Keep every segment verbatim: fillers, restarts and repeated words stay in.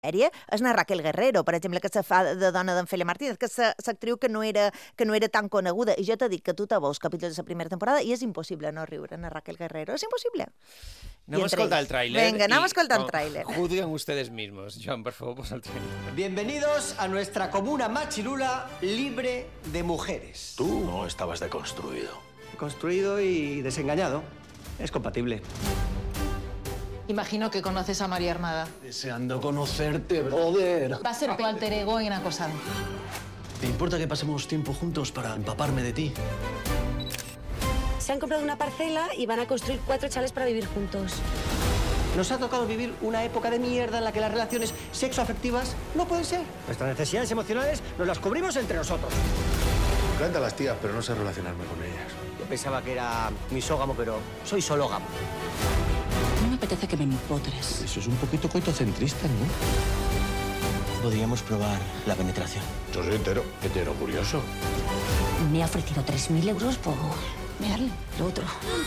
sèrie és la Raquel Guerrero, per exemple, que se fa de dona d'en Fele Martínez, que és l'actriu que no era que no era tan coneguda. I jo t'he dit que tu te veus capítols de la primera temporada i és impossible no riure en la Raquel Guerrero. És impossible. Anem a escoltar el tráiler. Venga, anem a escoltar el tráiler. Juzguen ustedes mismos. Joan, por favor, pues el tráiler. Bienvenidos a nuestra comuna machilula libre de mujeres. Tú no estabas deconstruido. Construido y desengañado. Es compatible. Imagino que conoces a María Armada. Deseando conocerte, brother. Va a ser tu alter ego en Acosado. ¿Te importa que pasemos tiempo juntos para empaparme de ti? Se han comprado una parcela y van a construir cuatro chales para vivir juntos. Nos ha tocado vivir una época de mierda en la que las relaciones sexoafectivas no pueden ser. Nuestras necesidades emocionales nos las cubrimos entre nosotros. Me encantan las tías, pero no sé relacionarme con ellas. Yo pensaba que era misógamo, pero soy sológamo. No me apetece que me empotres. Eso es un poquito coitocentrista, ¿no? Podríamos probar la penetración. Yo soy hetero, hetero curioso. Me ha ofrecido tres mil euros por mirarle lo otro.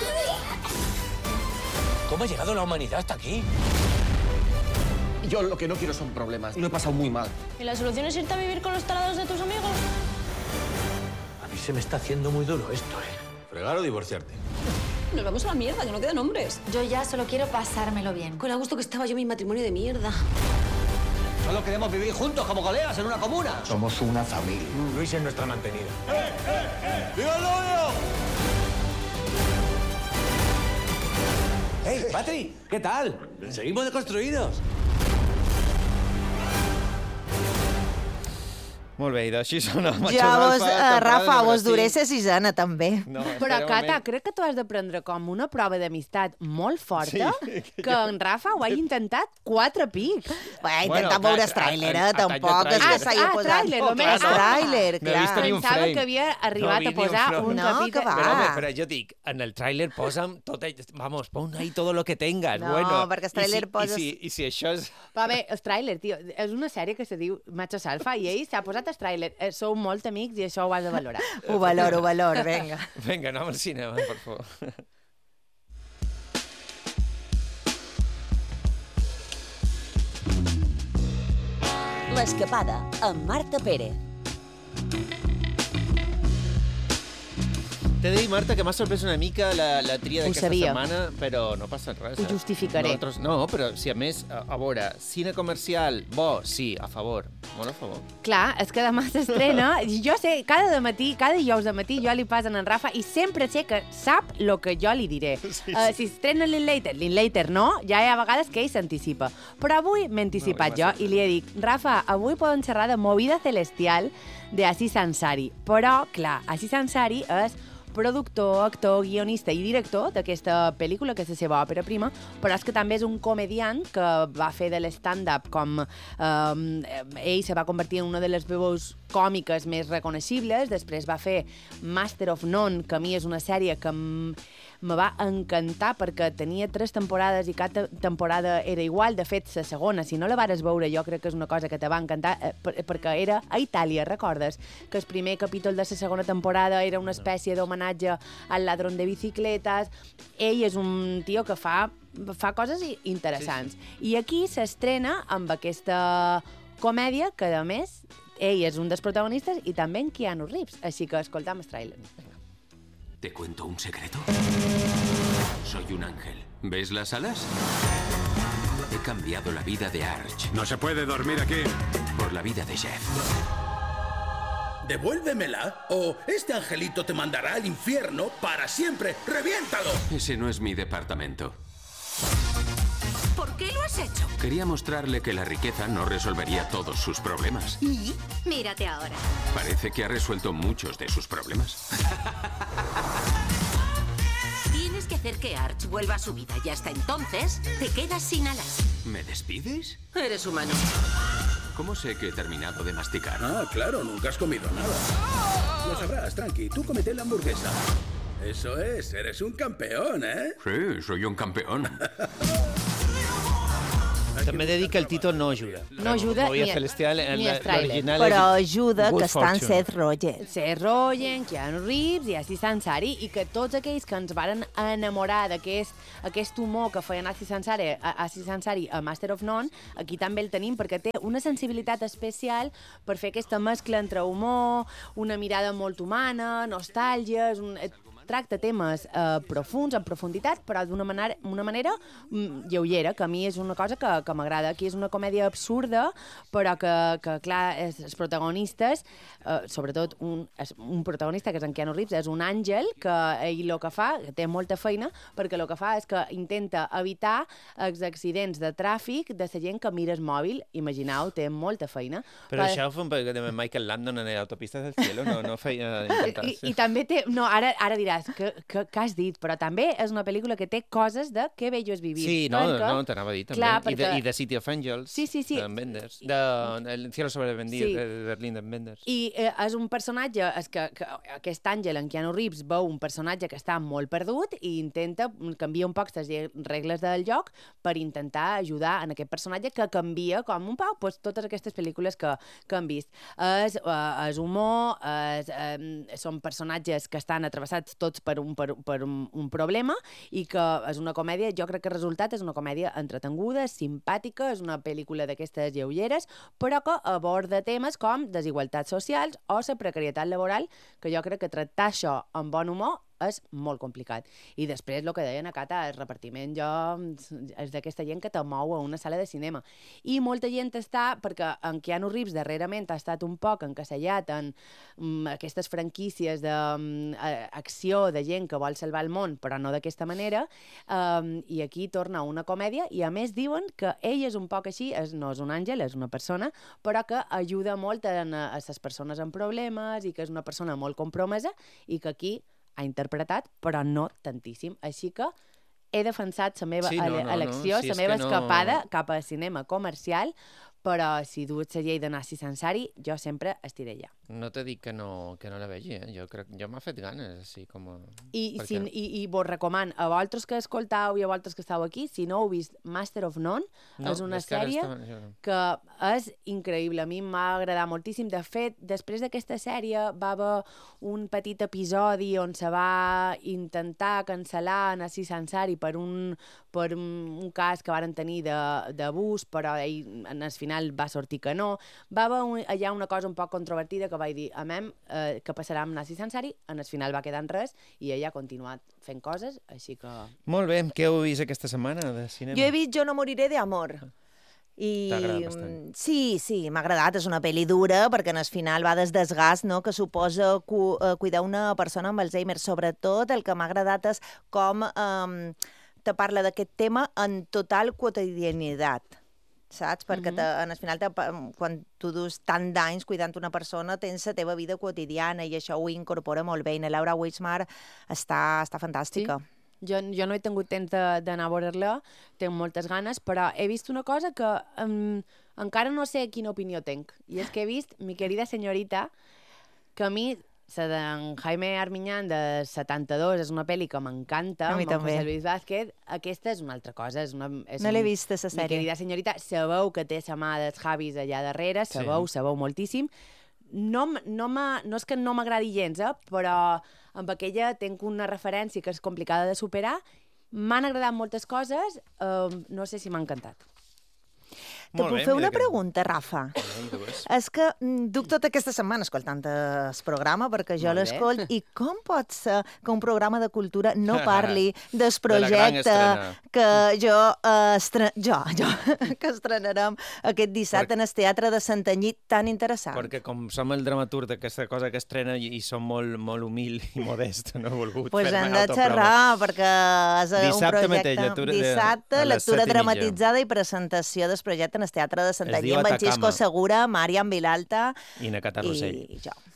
¿Cómo ha llegado la humanidad hasta aquí? Yo lo que no quiero son problemas. Lo he pasado muy mal. ¿Y la solución es irte a vivir con los tarados de tus amigos? A mí se me está haciendo muy duro esto, ¿eh? ¿Fregar o divorciarte? Nos vamos a la mierda, que no quedan hombres. Yo ya solo quiero pasármelo bien. Con lo a gusto que estaba yo en mi matrimonio de mierda. Solo queremos vivir juntos como colegas en una comuna. Somos una familia. Luis es nuestra mantenida. ¡Viva el novio! ¡Hey, Patri! ¿Qué tal? ¿Seguimos deconstruidos? Molt bé, i d'així són els machos Ja vos, alfa, uh, Rafa, temporada vos número duré cinc. sa sisena, també. No, Però, espera un Cata, moment. crec que tu has de prendre com una prova d'amistat molt forta, Sí, que que en Rafa ho ha intentat quatre pics. Bé, Bueno, intentar clar, veure el a- tràiler, a- eh? a tall de Tampoc és tràiler. que s'hagi Ah, posat... tràiler, Oh, només. clar, tràiler, No he clar. vist ni un Pensava frame. que havia arribat No a vi ni un posar frame. un No, capítol... que va. Però, home, però jo dic, en el tràiler posa'm tot... Vamos, pon ahí todo lo que tengas. No, bueno, perquè el i tràiler si, poses- I si, i si això és... Va bé, el tràiler, tio, és una sèrie que se diu Machos Alfa i ell s'ha posat el tràiler. Eh, Sou molt amics i això ho has de valorar. Ho valoro, ho valoro, vinga. Vinga, anem al cinema, per favor. L'escapada amb Marta Pérez. T'he de dir, Marta, que m'ha sorprès una mica la, la tria Ho d'aquesta sabia. setmana, però no passa res. Ho eh? justificaré. Nosaltres, no, però si a més, a, a veure, cine comercial, bo, sí, a favor, molt a favor. Clar, és que demà s'estrena. Jo sé, cada matí, cada dijous de matí, jo li passen en Rafa i sempre sé que sap el que jo li diré. Sí, sí. Uh, si estrena Linklater, Linklater no, ja hi ha vegades que ell s'anticipa. Però avui m'he anticipat No, jo massa. i li he dit, Rafa, avui podem xerrar de Movida Celestial de Aziz Ansari. Però, clar, Aziz Ansari és productor, actor, guionista i director d'aquesta pel·lícula, que és la seva òpera prima, però és que també és un comediant que va fer de l'stand-up com... Eh, ell se va convertir en una de les veus còmiques més reconeixibles, després va fer Master of None, que a mi és una sèrie que m- me va encantar perquè tenia tres temporades i cada temporada era igual. De fet, la segona, si no la vares veure, jo crec que és una cosa que te va encantar, eh, per, perquè era a Itàlia, recordes? Que el primer capítol de la segona temporada era una espècie d'homenatge al ladrón de bicicletes. Ell és un tio que fa, fa coses i- interessants. Sí, sí. I aquí s'estrena amb aquesta comèdia que, a més, ell és un dels protagonistes i també en Keanu Reeves. Així que escoltam el tràiler. ¿Te cuento un secreto? Soy un ángel. ¿Ves las alas? He cambiado la vida de Arch. No se puede dormir aquí. Por la vida de Jeff. Devuélvemela o este angelito te mandará al infierno para siempre. ¡Reviéntalo! Ese no es mi departamento. ¿Por qué lo has hecho? Quería mostrarle que la riqueza no resolvería todos sus problemas. ¿Y? Mírate ahora. Parece que ha resuelto muchos de sus problemas. Tienes que hacer que Arch vuelva a su vida y hasta entonces te quedas sin alas. ¿Me despides? Eres humano. ¿Cómo sé que he terminado de masticar? Ah, claro, nunca has comido nada. Lo sabrás, tranqui. Tú comete la hamburguesa. Eso es, eres un campeón, ¿eh? Sí, soy un campeón. També he de dir que el títol no ajuda. No ajuda Movida ni, Celestial, ni el tràiler. Però ajuda que estan Seth Rogen. Seth Rogen, Keanu Reeves i Aziz Ansari, i que tots aquells que ens varen enamorar d'aquest aquest humor que feien Aziz Ansari, Aziz Ansari a Master of None, aquí també el tenim, perquè té una sensibilitat especial per fer aquesta mescla entre humor, una mirada molt humana, nostàlgia, és un... tracta temes eh, profuns, en profunditat, però d'una manera, una manera mm, lleugera, que a mi és una cosa que, que m'agrada. Aquí és una comèdia absurda, però que, que clar, és, els protagonistes, eh, sobretot un, és, un protagonista, que és en Keanu Reeves, és un àngel, que ell el que fa, que té molta feina, perquè el que fa és que intenta evitar els accidents de tràfic de la gent que mira el mòbil. Imagineu, té molta feina. Però, però això ho fa un poc de Michael Landon en Autopistas del Cielo, no, no feia intentar. I, I també té... No, ara, ara diràs, que, que, que has dit, però també és una pel·lícula que té coses de que bello és vivir. Sí, no, perquè, no t'anava a dir també. Clar, I, perquè... de, I de City of Angels, sí, sí, sí. d'en Wenders, de El cielo sobre Berlín, sí. de Berlín d'en Wenders. I eh, és un personatge, és que, que aquest àngel, en Keanu Reeves, veu un personatge que està molt perdut i intenta canviar un poc les regles del joc per intentar ajudar en aquest personatge que canvia com un pau pues, totes aquestes pel·lícules que, que han vist. És, eh, és humor, és, eh, són personatges que estan atravessats tots per un, per, per un, un problema i que és una comèdia, jo crec que el resultat és una comèdia entretenguda, simpàtica, és una pel·lícula d'aquestes lleugeres, però que aborda temes com desigualtats socials o la precarietat laboral, que jo crec que tractar això amb bon humor és molt complicat. I després, el que deien a Cata, el repartiment jo és d'aquesta gent que te mou a una sala de cinema. I molta gent està, perquè en Keanu Reeves darrerament ha estat un poc encasellat en um, aquestes franquícies d'acció um, de gent que vol salvar el món, però no d'aquesta manera, um, i aquí torna una comèdia, i a més diuen que ell és un poc així, és, no és un àngel, és una persona, però que ajuda molt a, a les persones amb problemes i que és una persona molt compromesa i que aquí ha interpretat, però no tantíssim. Així que he defensat la meva sí, no, no, elecció, la no. si meva escapada no... cap al cinema comercial, però si dues la llei de Aziz Ansari, jo sempre estiré allà. No te dic que no, que no la vegi, eh? Jo crec jo m'ha fet ganes, així com... A... I, Perquè... si, i, I vos recomano, a vosaltres que escoltau i a vosaltres que esteu aquí, si no heu vist Master of None, no, és una és que sèrie estava... que és increïble. A mi m'ha agradat moltíssim. De fet, després d'aquesta sèrie va haver un petit episodi on se va intentar cancel·lar Aziz Ansari per un, per un, un cas que varen tenir d'abús, però ell en el final va sortir que no. Va haver un, allà una cosa un poc controvertida que vaig dir, amem, eh, que passarà amb Aziz Ansari, en el final va quedar en res i ella ha continuat fent coses, així que... Molt bé, què heu vist aquesta setmana de cinema? Jo he vist Jo no moriré de amor. I... T'ha agradat bastant? Sí, sí, m'ha agradat. És una pel·li dura perquè en el final va des desgast, no?, que suposa cu uh, cuidar una persona amb Alzheimer. Sobretot el que m'ha agradat és com um, te parla d'aquest tema en total quotidianitat. Saps? Perquè te, en el final, te, quan tu dus tant d'anys cuidant una persona, tens la teva vida quotidiana i això ho incorpora molt bé. I la Laura Wiesmar està, està fantàstica. Sí. Jo, jo no he tingut temps d'anar a veure-la, tinc moltes ganes, però he vist una cosa que um, encara no sé quina opinió tinc. I és que he vist Mi querida señorita, que a mi... La d'en Jaime Armiñán de setanta-dos és una pel·li que m'encanta, a mi també. José Luis Vázquez. Aquesta és una altra cosa. És una, és no l'he un... vist, aquesta sèrie. Mi querida señorita, sabeu que té la mà dels Javis allà darrere, sabeu, sí. sabeu moltíssim. No, no, no és que no m'agradi gens, eh? Però amb aquella tinc una referència que és complicada de superar. M'han agradat moltes coses, eh, no sé si m'ha encantat. Te puc fer una pregunta, Rafa? És que duc tota aquesta setmana escoltant el programa, perquè jo l'escolt, i com pot ser que un programa de cultura no parli del projecte que jo, eh, estre... jo, jo que estrenarem aquest dissabte en el Teatre de Santanyí, tan interessant? Perquè com som el dramaturg d'aquesta cosa que estrena i som molt, molt humil i modest, no he volgut pues fer-me hem de xerrar, perquè és un dissabte projecte... Mateix, lectura, dissabte, de, lectura dramatitzada i presentació del projecte en el Teatre de Santanyí, amb en Xisco Segura, Màriam Vilalta i na Cata Rossell. I jo.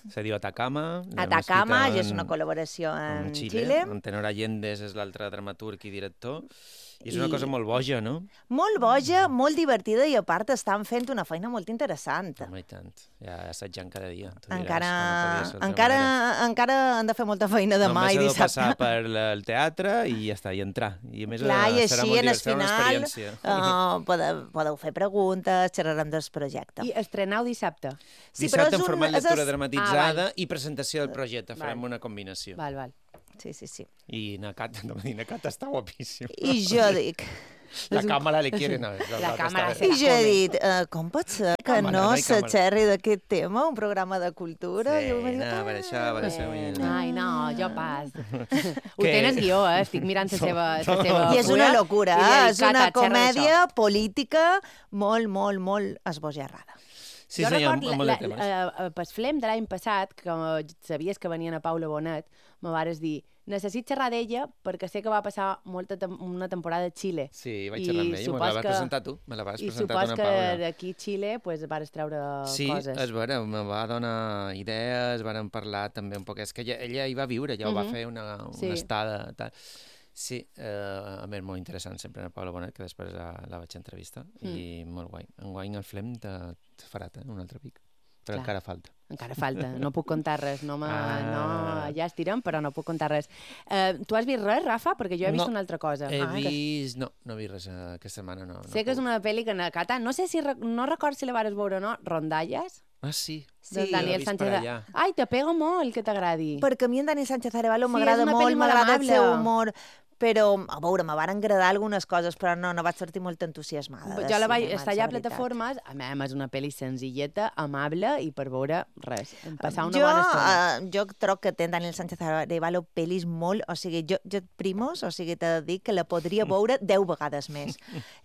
Se diu Atacama. Atacama, i és una col·laboració amb Xile. Xile. Antenor Allendez és l'altre dramaturg i director. I és una I... cosa molt boja, no? Molt boja, molt divertida, i a part estan fent una feina molt interessant. Home, i tant. Ja assajant cada dia. Encara, encara, encara han de fer molta feina demà i dissabte. Només heu de passar per el teatre i ja està, i entrar. I a més Clar, i serà així, molt en el divertit, final, uh, podeu, podeu fer preguntes, xerrarem del projecte. I estrenau dissabte. Sí, dissabte però en format un... lectura es... dramatitzada ah, i presentació del projecte. Farem val. una combinació. Val, val. Sí, sí, sí. I Nakat, no, Nakat està guapíssim. I jo dic... La càmera li quiere, no. La càmera se la I jo he dit, uh, com pot ser que càmera, no no se xerri d'aquest tema, un programa de cultura? Sí, I jo dit, no, per això, per això. Ai, no, jo pas. Ho tens guió, eh? Estic mirant la seva, la seva I és una locura, eh? És una xerra comèdia política molt, molt, molt esbojarrada. Sí, jo senyor, record, amb molt de temes. Uh, pel Flem de l'any passat, que sabies que venien a Paula Bonet, me vares dir, necessit xerrar d'ella perquè sé que va passar molta tem una temporada a Xile. Sí, vaig xerrar amb ella, me la vas que... presentar tu, me la vas I presentar una Paula. I supos que d'aquí a Xile pues, vas treure sí, coses. Sí, és vera, me va donar idees, vàrem parlar també un poc, és que ella, ella hi va viure, ja ho uh -huh. va fer una, una sí. estada, tal. Sí, eh, a més, molt interessant sempre la Paula Bonet, que després la, la vaig entrevistar, mm. i molt guai. Enguany el Flem te, te farà eh, un altre pic, però Clar. encara falta. Encara falta, no puc contar res, no, ah. no ja estirem, però no puc contar res. Uh, tu has vist res, Rafa? Perquè jo he vist no, una altra cosa. he ah, vist... Que... No, no he vist res uh, aquesta setmana, no. Sé no que és una pel·li que Cata, no sé si, no record si la vares veure o no, Rondalles. Ah, sí? De sí, Daniel Sánchez. Ai, te pega molt que t'agradi. Perquè a mi en Daniel Sánchez Arevalo sí, m'agrada molt, m'agrada el seu humor, però, a veure, me van agradar algunes coses, però no, no vaig sortir molt entusiasmada. Jo la vaig estar allà a plataformes, a més, és una pel·li senzilleta, amable, i per veure res, passar una jo, bona estona. Uh, jo troc que té Daniel Sánchez Arevalo pel·lis molt, o sigui, jo, jo primos, o sigui, t'he de dir que la podria veure deu vegades més.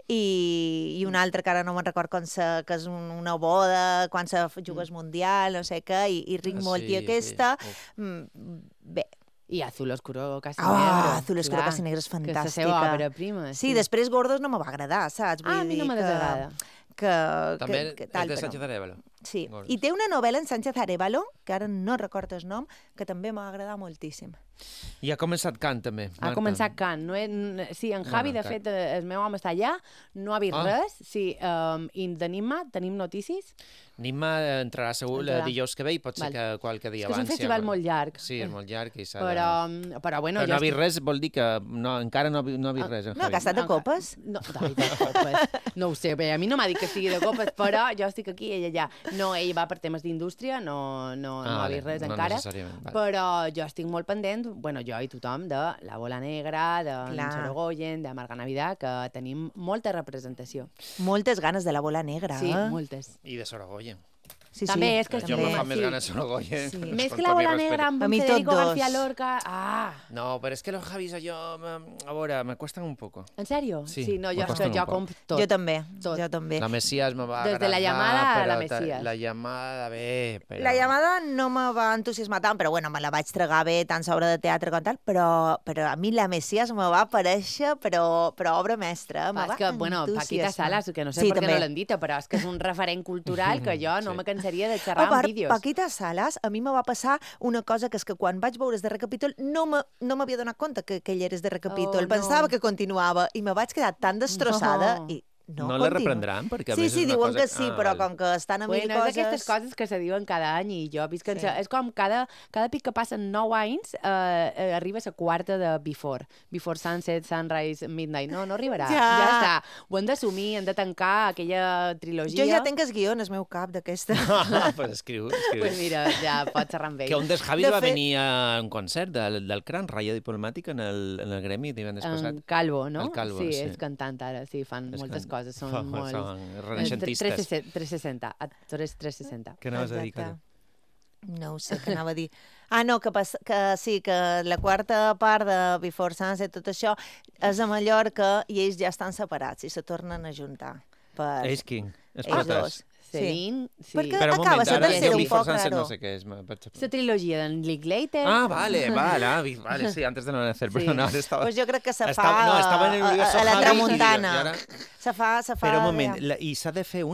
I, i una altra que ara no me'n record com se, que és una boda, quan se juga el Mundial, no sé què, i, i ric ah, molt. Sí, I aquesta, sí. bé, I Azul Oscuro Casi oh, Negro. Azul Oscuro Casi Negro és fantàstica. Que és la seva obra prima. Sí, sí, després Gordos no me va agradar, saps? Vull ah, a mi no me desagrada. Que, que, També que, que tal, és de Sánchez Arevalo. Sí, Gordos. I té una novel·la en Sánchez Arevalo, que ara no recordo el nom, que també m'ha agradat moltíssim. I ha començat Can, també, Marta. Ha començat Can. No he... Sí, en Javi, bueno, de fet, el meu home està allà, no ha vist ah. res. Sí, um, i de Nima tenim notícies? Nima entrarà segur entrarà. dijous que ve i pot ser Val. que qualque dia abans. És que és un festival ja, molt llarg. Sí, és molt llarg. I però, de... però, bueno, però no ha vist res vol dir que no, encara no, no ha vist res. No, que ha estat de copes. No, de, de copes. No ho sé, bé, a mi no m'ha dit que estigui de copes, però jo estic aquí i ella allà. No, ell va per temes d'indústria, no, no, ah, no ha vist res no encara. Vale. Però jo estic molt pendent, bueno, jo i tothom, de La Bola Negra, de Sorogoyen, de Marga Navidad, que tenim molta representació. Moltes ganes de La Bola Negra. Sí, eh? moltes. I de Sorogoyen. Sí, també sí. és que... Jo també. me fa més ganes Sorogoyen. Sí. Més que La Bola Negra amb Federico García Lorca. Ah. No, però és que los Javis jo, a veure, me cuestan un poco. ¿En serio? Sí, sí no, jo, que jo comp tot. Jo també, tot. jo també. La Mesías me va Des agradar. de la llamada a la Mesías. La llamada, bé, però... La llamada no me va entusiasmar tant, però bueno, me la vaig tragar bé, tant sobre de teatre com tal, però, però a mi la Mesías me va aparèixer, però, però obra mestra, me va que, bueno, Paquita Salas, que no sé sí, per què també. no l'han dit, però és que és un referent cultural que jo no sí. me cansaria de xerrar amb vídeos. Paquita Salas, a mi me va passar una cosa que és que quan vaig veure de Recapítol no m'havia donat compte que, que ell era de Recapítol. Oh, Pensava no. que continuava i me vaig quedar tan destrossada no. i no, no la reprendran? Perquè a sí, més sí, és una diuen cosa... que sí, ah, però vale. com que estan a mil bueno, coses... és d'aquestes coses que se diuen cada any i jo visc... Sí. És com cada, cada pic que passen nou anys eh, eh, arriba a la quarta de Before. Before Sunset, Sunrise, Midnight. No, no arribarà. Ja, ja està. Ho hem d'assumir, hem de tancar aquella trilogia. Jo ja tenc el guió en el meu cap d'aquesta. Ah, pues escriu, escriu. Pues mira, ja pots xerrar amb ell. Que un dels Javis de va fet... venir a un concert del, del Cran, Ràdio Diplomàtic, en el, en el Gremi divendres passat. En Calvo, no? El Calvo, sí, sí. és cantant ara, sí, fan és moltes can... coses, són fa, molt... Són renaixentistes. tres seixanta, actors tres seixanta. Què anaves a dir, Cata? No ho sé, què anava a dir. Ah, no, que, pas, que sí, que la quarta part de Before Sunset, tot això, és a Mallorca i ells ja estan separats i se tornen a juntar. Per... Ells quin? Els ells dos. Celine, sí. sí. Perquè però un acaba moment, ara de ser un Before poc Sunset raro. no sé què és. La trilogia d'en Linklater. Ah, vale, vale, ah, vale, sí, antes de no nacer, sí. Però no, ara estava... Pues jo crec que se fa estava, no, estava en el a, a la Javi, Tramuntana. i ara... Se fa, se fa... Però un moment, la, i s'ha de fer una?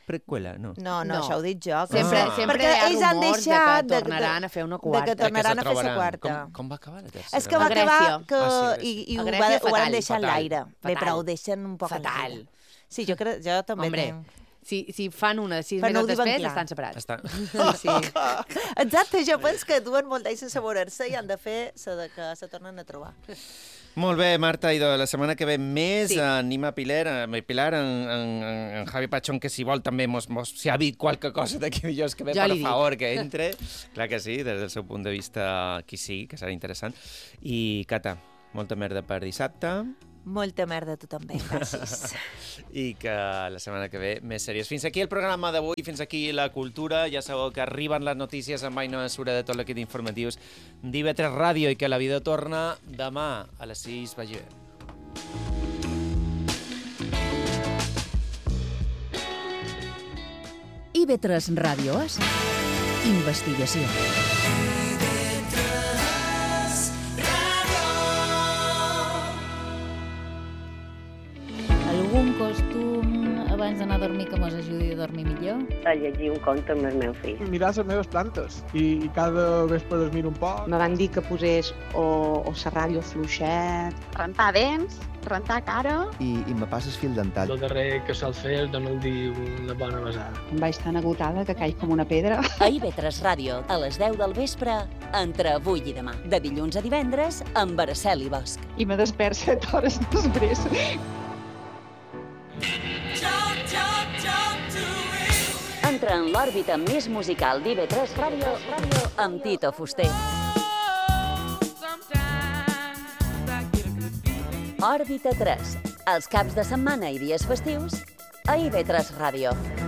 preqüela, no? No, no, No. això ho dic jo. que- Sempre, Ah. sempre Perquè hi ha ells han rumors deixat de que tornaran a fer una quarta. De que tornaran De a que fer se la trobaran. quarta. Com, com va acabar la tercera? És que va A acabar Grècia. que, Ah, sí, i, i A ho, Grècia, va, ho fatal, van deixar en fatal. l'aire. Bé, Fatal. però ho deixen un poc en Fatal. l'aire. Sí, jo, crec, jo també Hombre, tinc... si, si fan una sis Però no ho minuts diuen després, clar. estan separats. Està. Sí, sí. Exacte, jo penso que duen molt d'ells sense veure-se i han de fer la de que se tornen a trobar. Molt bé, Marta, i de la setmana que ve més, Sí. sí. anima a Pilar, a Pilar, en, en, en, en Javi Pachón, que si vol també mos, mos si ha dit qualque cosa d'aquí dijous que ve, Jo per li dic. favor, que entre. Clar que sí, des del seu punt de vista, qui sigui, que serà interessant. I, Cata, molta merda per dissabte. Molta merda, tu també, gràcies. I que la setmana que ve més sèries. Fins aquí el programa d'avui, fins aquí la cultura. Ja sabeu que arriben les notícies amb Aina Mesura de tot l'equip d'informatius d'I V tres Ràdio i que la vida torna demà a les sis. Vagi bé. I V tres Ràdio és investigació. Algun costum abans d'anar a dormir que mos ajudi a dormir millor? A llegir un conte amb el meu fill. Mirar les meves plantes i, i cada vespre es miro un poc. Me van dir que posés o, o la ràdio fluixet, rentar dents, rentar cara. I, i me passes fil dental. El darrer que sol fer és donar-li dir una bona besada. Em vaig tan agotada que caig com una pedra. A I V tres Ràdio, a les deu del vespre, entre avui i demà. De dilluns a divendres, amb Araceli Bosch. I me despert set hores després. Entra en l'òrbita més musical d'I V tres Ràdio, Ràdio amb Tito Fuster. Òrbita tres, els caps de setmana i dies festius a I V tres Ràdio.